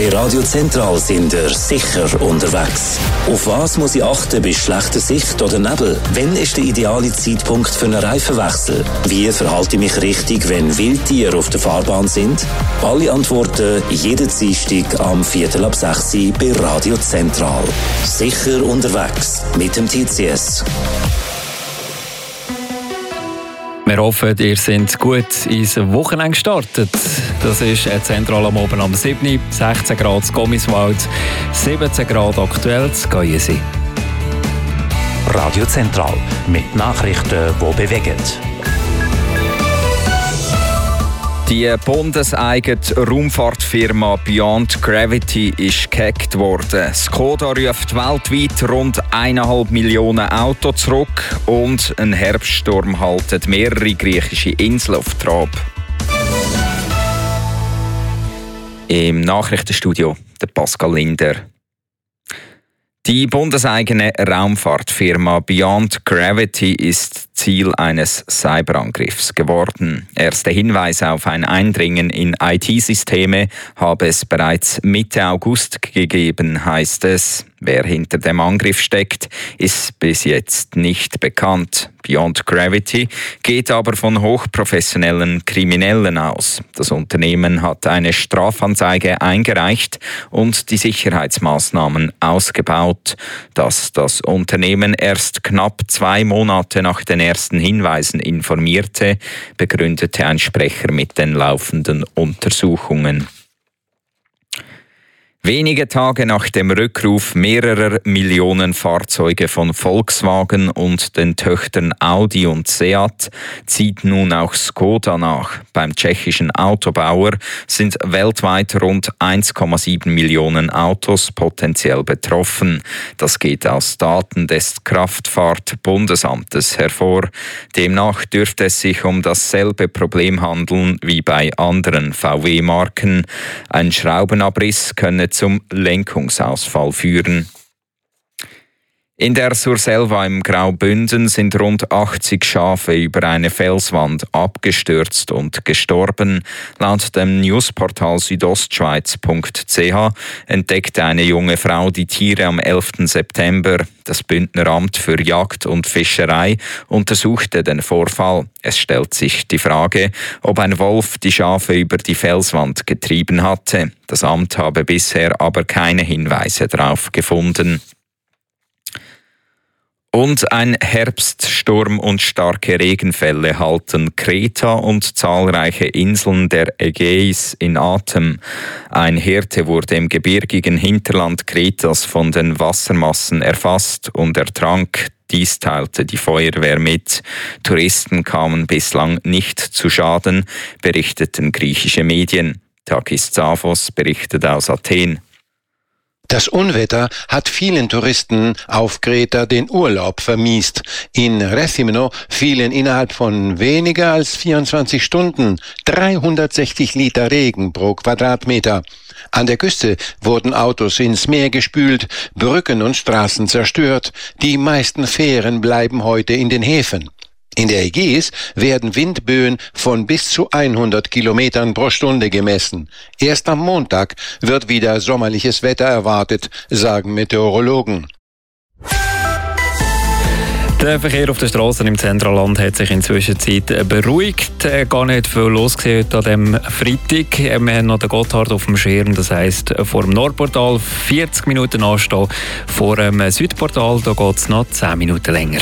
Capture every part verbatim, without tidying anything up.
Bei Radio Zentral sind ihr sicher unterwegs. Auf was muss ich achten bei schlechter Sicht oder Nebel? Wann ist der ideale Zeitpunkt für einen Reifenwechsel? Wie verhalte ich mich richtig, wenn Wildtiere auf der Fahrbahn sind? Alle Antworten jeden Dienstag am Viertel ab sechs bei Radio Zentral. Sicher unterwegs mit dem T C S. Wir hoffen, ihr seid gut ins Wochenende gestartet. Das ist zentral am Abend am sieben, sechzehn Grad in Gommiswald, siebzehn Grad aktuell in Geusi. Radio Zentral mit Nachrichten, die bewegen. Die bundeseigene Raumfahrtfirma Beyond Gravity ist gehackt worden. Skoda ruft weltweit rund eineinhalb Millionen Autos zurück und ein Herbststurm hält mehrere griechische Inseln auf Trab. Im Nachrichtenstudio der Pascal Linder. Die bundeseigene Raumfahrtfirma Beyond Gravity ist Ziel eines Cyberangriffs geworden. Erste Hinweise auf ein Eindringen in I T-Systeme habe es bereits Mitte August gegeben, heißt es. Wer hinter dem Angriff steckt, ist bis jetzt nicht bekannt. Beyond Gravity geht aber von hochprofessionellen Kriminellen aus. Das Unternehmen hat eine Strafanzeige eingereicht und die Sicherheitsmaßnahmen ausgebaut. Dass das Unternehmen erst knapp zwei Monate nach den ersten Hinweisen informierte, begründete ein Sprecher mit den laufenden Untersuchungen. Wenige Tage nach dem Rückruf mehrerer Millionen Fahrzeuge von Volkswagen und den Töchtern Audi und Seat zieht nun auch Skoda nach. Beim tschechischen Autobauer sind weltweit rund eins Komma sieben Millionen Autos potenziell betroffen. Das geht aus Daten des Kraftfahrt-Bundesamtes hervor. Demnach dürfte es sich um dasselbe Problem handeln wie bei anderen V W-Marken. Ein Schraubenabriss könne zum Lenkungsausfall führen. In der Surselva im Graubünden sind rund achtzig Schafe über eine Felswand abgestürzt und gestorben. Laut dem Newsportal südostschweiz punkt c h entdeckte eine junge Frau die Tiere am elften September. Das Bündner Amt für Jagd und Fischerei untersuchte den Vorfall. Es stellt sich die Frage, ob ein Wolf die Schafe über die Felswand getrieben hatte. Das Amt habe bisher aber keine Hinweise darauf gefunden. Und ein Herbststurm und starke Regenfälle halten Kreta und zahlreiche Inseln der Ägäis in Atem. Ein Hirte wurde im gebirgigen Hinterland Kretas von den Wassermassen erfasst und ertrank. Dies teilte die Feuerwehr mit. Touristen kamen bislang nicht zu Schaden, berichteten griechische Medien. Takis Tsavos berichtet aus Athen. Das Unwetter hat vielen Touristen auf Kreta den Urlaub vermiest. In Rethymno fielen innerhalb von weniger als vierundzwanzig Stunden dreihundertsechzig Liter Regen pro Quadratmeter. An der Küste wurden Autos ins Meer gespült, Brücken und Straßen zerstört. Die meisten Fähren bleiben heute in den Häfen. In der Ägäis werden Windböen von bis zu hundert Kilometern pro Stunde gemessen. Erst am Montag wird wieder sommerliches Wetter erwartet, sagen Meteorologen. Der Verkehr auf den Straßen im Zentralland hat sich inzwischen beruhigt. Gar nicht viel los an diesem Freitag. Wir haben noch den Gotthard auf dem Schirm, das heisst vor dem Nordportal vierzig Minuten anstehen. Vor dem Südportal geht es noch zehn Minuten länger.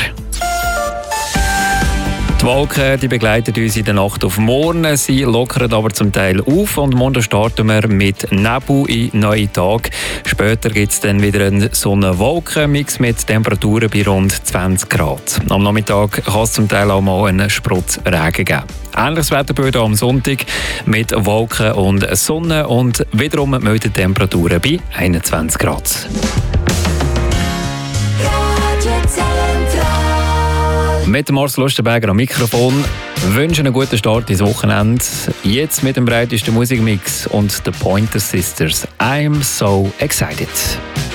Die Wolken die begleiten uns in der Nacht auf morgen. Sie lockern aber zum Teil auf und morgen starten wir mit Nebel in neuen Tag. Später gibt es dann wieder einen Sonne-Wolken-Mix mit Temperaturen bei rund zwanzig Grad. Am Nachmittag kann es zum Teil auch mal einen Sprutz Regen geben. Ähnliches Wetterbild am Sonntag mit Wolken und Sonne und wiederum melden Temperaturen bei einundzwanzig Grad. Mit Marcel Lustenberger am Mikrofon. Wir wünschen einen guten Start ins Wochenende. Jetzt mit dem breitesten Musikmix und The Pointer Sisters. I'm so excited.